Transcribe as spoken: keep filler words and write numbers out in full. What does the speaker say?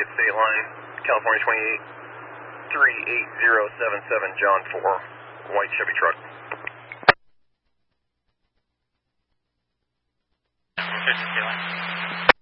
State Line, California twenty-eight, three eight zero seven seven, John four, white Chevy truck. fifty State Line.